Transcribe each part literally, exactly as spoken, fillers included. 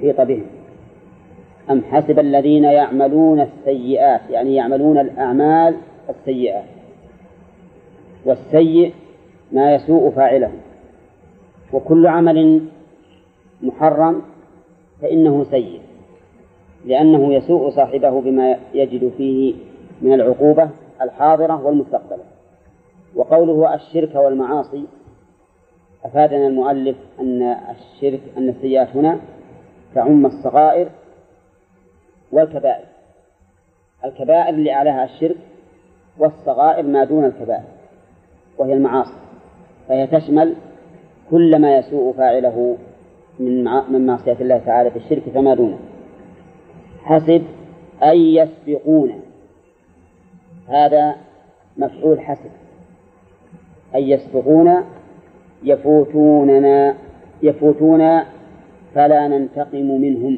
يحيط بهم. أم حسب الذين يعملون السيئات، يعني يعملون الأعمال السيئات، والسيء ما يسوء فاعله، وكل عمل محرم فإنه سيء، لأنه يسوء صاحبه بما يجد فيه من العقوبة الحاضرة والمستقبلة. وقوله الشرك والمعاصي أفادنا المؤلف أن الشرك أن السيئات هنا تعم الصغائر والكبائر، الكبائر اللي أعلاها الشرك، والصغائر ما دون الكبائر وهي المعاصي، فهي تشمل كل ما يسوء فاعله من من معصية الله تعالى في الشرك فما دونه. حسب أن يسبقون، هذا مفعول حسب، أن يسبقون يفوتوننا يفوتون فلا ننتقم منهم.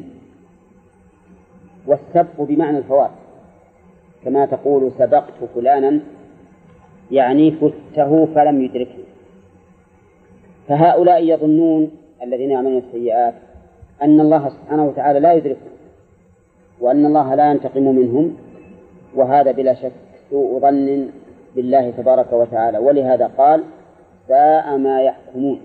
والسبق بمعنى الفوات، كما تقول سبقت فلانا يعني فته فلم يدركه. فهؤلاء يظنون الذين يعملون السيئات أن الله سبحانه وتعالى لا يدركهم وأن الله لا ينتقم منهم، وهذا بلا شك سوء ظن بالله تبارك وتعالى. ولهذا قال ساء ما يحكمون.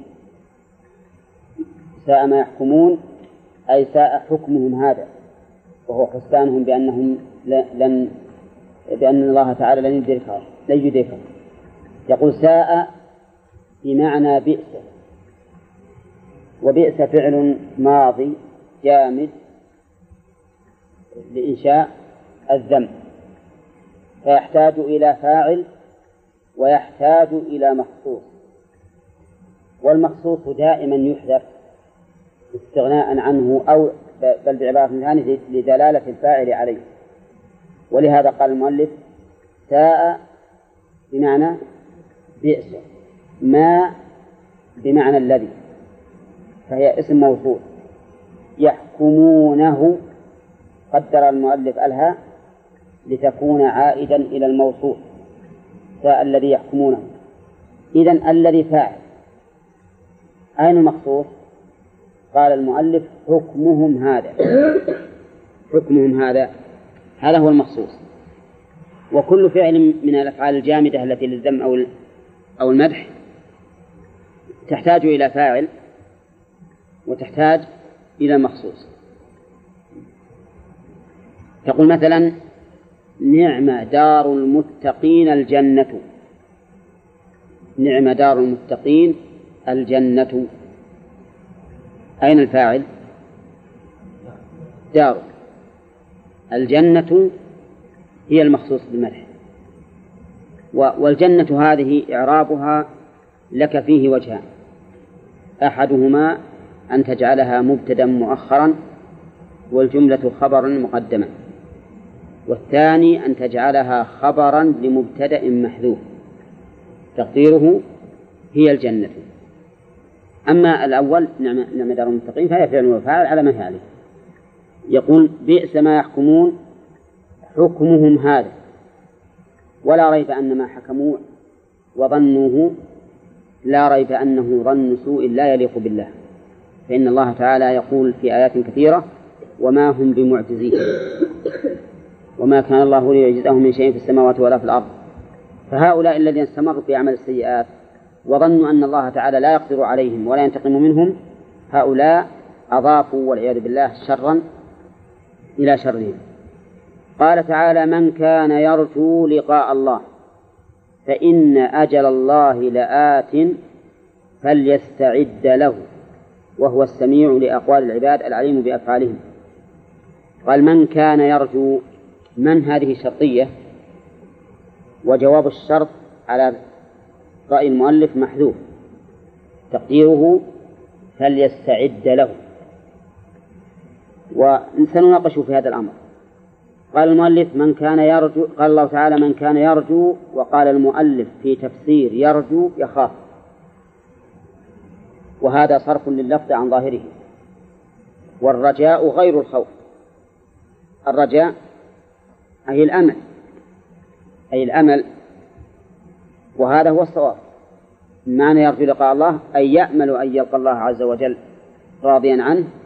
ساء ما يحكمون أي ساء حكمهم هذا، وهو حسبانهم بأنهم لن بأن الله تعالى لن يدركهم لن يدركهم. يقول ساء بمعنى بئس، وبئس فعل ماضي جامد لإنشاء الذم، فيحتاج إلى فاعل ويحتاج إلى مخصوص، والمخصوص دائما يحذف استغناء عنه أو بل بعبارة ثانية لدلالة الفاعل عليه. ولهذا قال المؤلف ساء بمعنى بئس، ما بمعنى الذي، فهي اسم موصول. يحكمونه قدر المؤلف الها لتكون عائدا إلى الموصول، ساء الذي يحكمونه. إذن الذي فاعل، أين المخصوص؟ قال المؤلف حكمهم هذا. حكمهم هذا هذا هو المخصوص. وكل فعل من الأفعال الجامدة التي للذم أو أو المدح تحتاج إلى فاعل وتحتاج إلى مخصوص. تقول مثلا نعم دار المتقين الجنة، نعم دار المتقين الجنة، أين الفاعل؟ دار. الجنة هي المخصوص بالمدح. والجنة هذه إعرابها لك فيه وجهان، أحدهما أن تجعلها مبتدأ مؤخرا والجملة خبرا مقدما، والثاني أن تجعلها خبرا لمبتدأ محذوف تقديره هي الجنة. أما الأول نعم نعم دار المتقين فهي فعل وفاعل على ما هي عليه. يقول بئس ما يحكمون حكمهم هذا، ولا ريب أن ما حكموا وظنوه لا ريب أنه ظن سوء لا يليق بالله، فإن الله تعالى يقول في آيات كثيرة وما هم بمعجزين وما كان الله ليعجزهم من شيء في السماوات ولا في الأرض. فهؤلاء الذين استمروا في عمل السيئات وظنوا أن الله تعالى لا يقدر عليهم ولا ينتقم منهم، هؤلاء أضافوا والعياذ بالله شرا إلى شرهم. قال تعالى من كان يرجو لقاء الله فإن أجل الله لآت فليستعد له وهو السميع لأقوال العباد العليم بأفعالهم. قال من كان يرجو، من هذه شرطية، وجواب الشرط على رأي المؤلف محذوف تقديره فليستعد له. وسنناقش في هذا الأمر. قال المؤلف من كان يرجو، قال الله تعالى من كان يرجو، وقال المؤلف في تفسير يرجو يخاف، وهذا صرف لللفظ عن ظاهره. والرجاء غير الخوف، الرجاء أي الأمل أي الأمل وهذا هو الصواب. معنى يرجو لقاء الله أي يأمل أن يلقى الله عز وجل راضيا عنه